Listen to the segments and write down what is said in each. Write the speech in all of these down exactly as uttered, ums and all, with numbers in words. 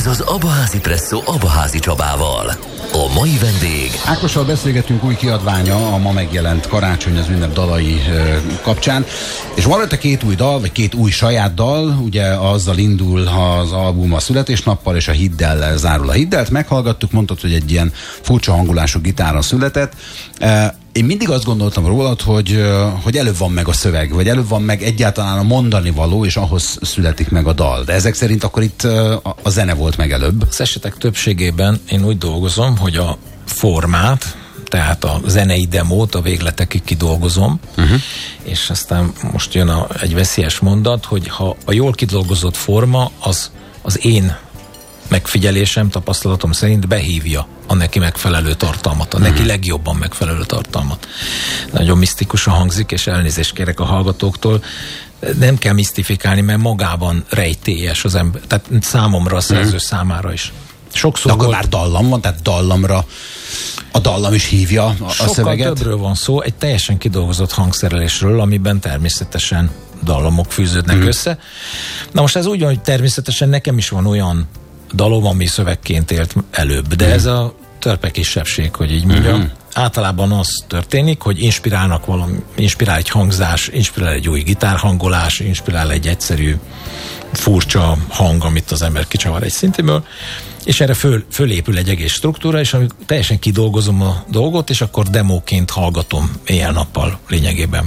az Abaházi Presszó Abaházi Csabával. A mai vendég... Ákossal beszélgetünk új kiadványa, a ma megjelent Karácsony az ünnep dalai e, kapcsán, és van rajta két új dal, vagy két új saját dal, ugye azzal indul az album a születésnappal, és a Hiddellel zárul. A Hiddelt meghallgattuk, mondtad, hogy egy ilyen furcsa hangulású gitáron született. E, Én mindig azt gondoltam rólad, hogy, hogy előbb van meg a szöveg, vagy előbb van meg egyáltalán a mondani való, és ahhoz születik meg a dal. De ezek szerint akkor itt a, a zene volt meg előbb. Az esetek többségében én úgy dolgozom, hogy a formát, tehát a zenei demót a végletekig kidolgozom, uh-huh. és aztán most jön a, egy veszélyes mondat, hogy ha a jól kidolgozott forma az, az én megfigyelésem, tapasztalatom szerint behívja a neki megfelelő tartalmat, a neki uh-huh. legjobban megfelelő tartalmat. Nagyon misztikusan hangzik, és elnézést kérek a hallgatóktól, nem kell misztifikálni, mert magában rejtélyes az ember, tehát számomra, a szerző uh-huh. számára is. Sokszor De akkor volt, már dallam van, tehát dallamra a dallam is hívja a, a sokkal szöveget? Sokkal többről van szó, egy teljesen kidolgozott hangszerelésről, amiben természetesen dallamok fűződnek uh-huh. össze. Na most ez úgy van, hogy természetesen nekem is van olyan dalom, ami szövegként élt előbb, de mm. ez a törpe kisebbség, hogy így mondjam. Mm-hmm. Általában az történik, hogy inspirálnak valami, inspirál egy hangzás, inspirál egy új gitárhangolás, inspirál egy egyszerű furcsa hang, amit az ember kicsavar egy szintiből, és erre föl, fölépül egy egész struktúra, és amikor teljesen kidolgozom a dolgot, és akkor demóként hallgatom éjjel-nappal lényegében.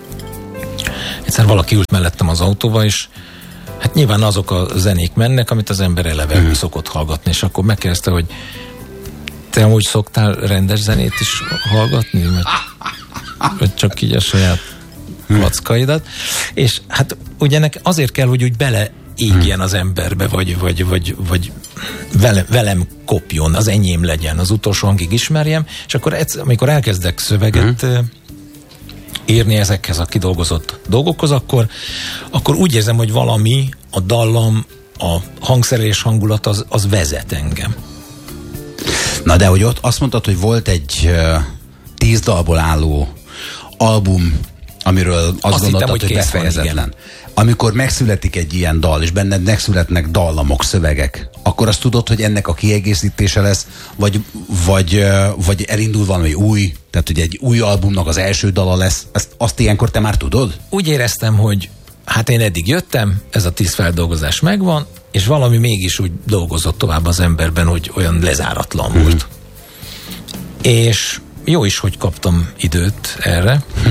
Egyszer valaki ült mellettem az autóba, és hát nyilván azok a zenék mennek, amit az ember eleve mm. szokott hallgatni, és akkor megkérdezte, hogy te amúgy szoktál rendes zenét is hallgatni? Mert, vagy csak így a saját vackaidat. És hát ugye nek azért kell, hogy úgy bele égjen az emberbe, vagy, vagy, vagy, vagy velem, velem kopjon, az enyém legyen, az utolsó hangig ismerjem, és akkor egyszer, amikor elkezdek szöveget mm. írni ezekhez a kidolgozott dolgokhoz, akkor, akkor úgy érzem, hogy valami, a dallam, a hangszerelés hangulat az, az vezet engem. Na de hogy ott azt mondtad, hogy volt egy uh, tíz dalból álló album, amiről azt, azt gondoltad, hittem, hogy, hogy befejezetlen. Van, amikor megszületik egy ilyen dal, és benned megszületnek dallamok, szövegek, akkor azt tudod, hogy ennek a kiegészítése lesz, vagy, vagy, vagy elindul valami új, tehát hogy egy új albumnak az első dala lesz, azt, azt ilyenkor te már tudod? Úgy éreztem, hogy hát én eddig jöttem, ez a tíz feldolgozás megvan, és valami mégis úgy dolgozott tovább az emberben, hogy olyan lezáratlan mm. volt. És jó is, hogy kaptam időt erre hm.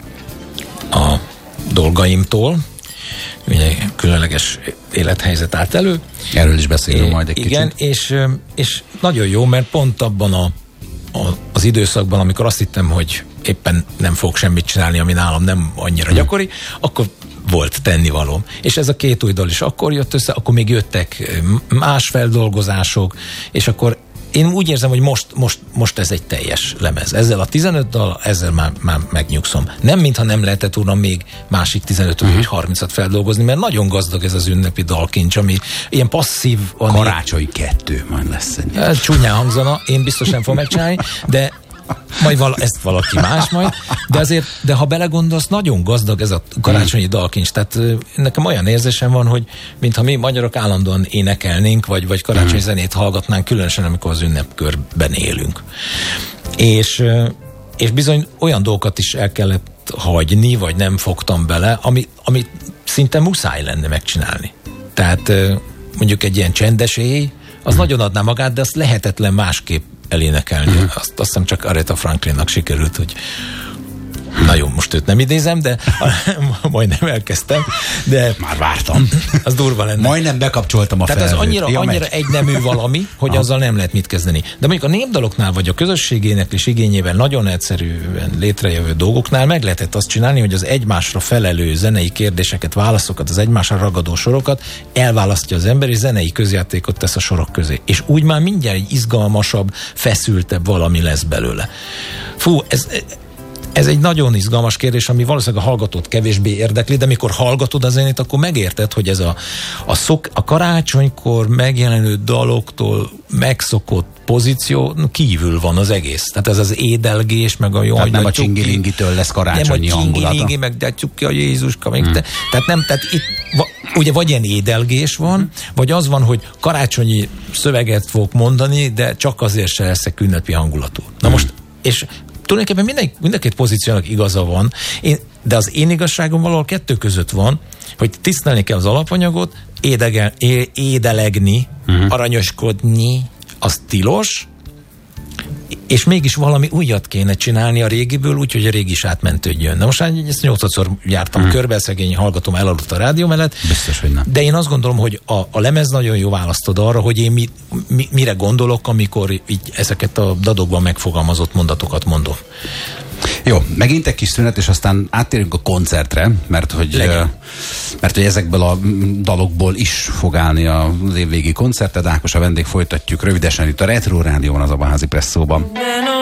a dolgaimtól, ugye különleges élethelyzet állt elő. Erről is beszélünk é, majd egy igen, kicsit. És, és nagyon jó, mert pont abban a, a, az időszakban, amikor azt hittem, hogy éppen nem fogok semmit csinálni, ami nálam nem annyira gyakori, akkor volt tennivalóm. És ez a két új dal is akkor jött össze, akkor még jöttek más feldolgozások, és akkor én úgy érzem, hogy most, most, most ez egy teljes lemez. Ezzel a tizenöt dal, ezzel már, már megnyugszom. Nem, mintha nem lehetett volna még másik tizenöt vagy harmincat feldolgozni, mert nagyon gazdag ez az ünnepi dalkincs, ami ilyen passzív... Karácsony kettő majd lesz egy. Csúnyán hangzana, én biztos nem fogom megcsinálni, de majd vala, ezt valaki más majd, de azért, de ha belegondolsz, nagyon gazdag ez a karácsonyi dalkincs, tehát nekem olyan érzésem van, hogy mintha mi magyarok állandóan énekelnénk, vagy, vagy karácsonyi zenét hallgatnánk, különösen amikor az ünnepkörben élünk. És, és bizony olyan dolgokat is el kellett hagyni, vagy nem fogtam bele, ami, ami szinte muszáj lenne megcsinálni. Tehát mondjuk egy ilyen csendes éj, az hmm. nagyon adná magát, de azt lehetetlen másképp elénekelni. Mm. Azt, azt hiszem csak Aretha Franklinnak sikerült, hogy na jó, most őt nem idézem, de majdnem elkezdtem, de már vártam. Az durva lenne. Majdnem bekapcsoltam a Tehát felhőt. az annyira, ja, annyira egynemű valami, hogy ah. azzal nem lehet mit kezdeni. De mondjuk a népdaloknál, vagy a közösségéneklés igényében nagyon egyszerűen létrejövő dolgoknál meg lehetett azt csinálni, hogy az egymásra felelő zenei kérdéseket, válaszokat, az egymásra ragadó sorokat elválasztja az ember, és zenei közjátékot tesz a sorok közé. És úgy már mindjárt egy izgalmasabb, feszültebb valami lesz belőle. Fú, ez... Ez egy nagyon izgalmas kérdés, ami valószínűleg a hallgatót kevésbé érdekli, de mikor hallgatod a zenét, akkor megérted, hogy ez a, a, szok, a karácsonykor megjelenő daloktól megszokott pozíció kívül van az egész. Tehát ez az édelgés, meg a jó, tehát hogy nem a a csingilingitől lesz karácsonyi hangulata. Nem a csingilingé, meg de ki a Jézuska, meg hmm. te, tehát nem, tehát itt va, ugye vagy ilyen édelgés van, hmm. vagy az van, hogy karácsonyi szöveget fogok mondani, de csak azért se leszek ünnepi hangulatú. Na hmm. most, és tulajdonképpen minden, mind a két pozíciónak igaza van, én, de az én igazságom valahol kettő között van, hogy tisztelni kell az alapanyagot, édegel, é, édelegni, uh-huh. aranyoskodni, az tilos, és mégis valami újat kéne csinálni a régiből, úgyhogy a régi is átmentődjön. Na most ezt nyolcadszor jártam hmm. körbe, szegény hallgatom elaludt a rádió mellett. Biztos, hogy nem. De én azt gondolom, hogy a, a lemez nagyon jó választod arra, hogy én mi, mi, mire gondolok, amikor így ezeket a dadokban megfogalmazott mondatokat mondom. Jó, megint egy kis szünet, és aztán áttérünk a koncertre, mert hogy, mert hogy ezekből a dalokból is fog állni az évvégi koncerted. Ákos a vendég, folytatjuk rövidesen itt a Retro Rádióban, az Abaházi Presszóban.